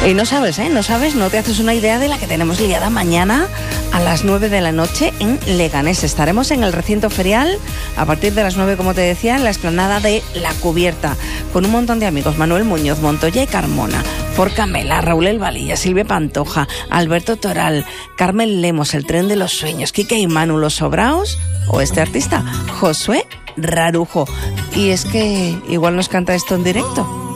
Y no sabes, no te haces una idea de la que tenemos liada mañana a las 9 de la noche en Leganés. Estaremos en el recinto ferial a partir de las 9, como te decía, en la explanada de La Cubierta, con un montón de amigos: Manuel Muñoz, Montoya y Carmona, Forca Mela, Raúl El Valilla, Silvia Pantoja, Alberto Toral, Carmen Lemos, El Tren de los Sueños, Quique y Manu, Los Sobraos o este artista, Josué Rarujo. Y es que igual nos canta esto en directo.